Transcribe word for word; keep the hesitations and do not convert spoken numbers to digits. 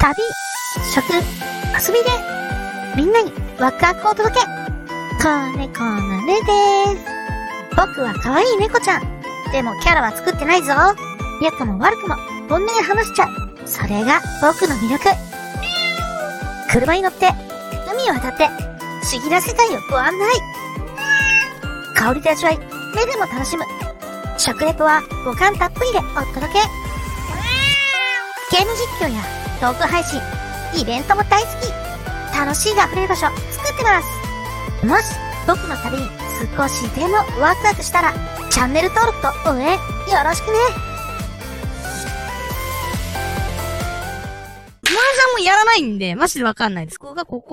旅、食、遊びで、みんなにワクワクを届け。子猫のねです。僕は可愛い猫ちゃん。でもキャラは作ってないぞ。良くも悪くも本音で話しちゃう。それが僕の魅力。車に乗って海を渡って不思議な世界をご案内。香りで味わい、目でも楽しむ。食レポは五感たっぷりでお届け。ゲーム実況やトーク配信、イベントも大好き。楽しいが溢れる場所作ってます。もし僕の旅に少しでもワクワクしたらチャンネル登録と応援よろしくね。 麻雀もやらないんでマジでわかんないです。ここがここ